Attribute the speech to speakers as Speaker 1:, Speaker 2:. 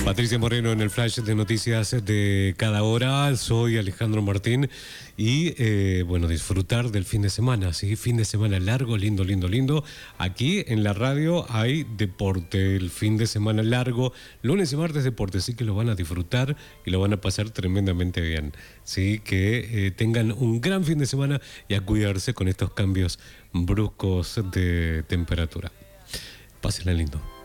Speaker 1: Patricia Moreno en el flash de noticias de cada hora. Soy Alejandro Martín y bueno, disfrutar del fin de semana, ¿sí? Fin de semana largo, lindo, lindo, lindo. Aquí en la radio hay deporte, el fin de semana largo, lunes y martes deporte, así que lo van a disfrutar y lo van a pasar tremendamente bien. Sí, que tengan un gran fin de semana y a cuidarse con estos cambios bruscos de temperatura. Pásenla lindo.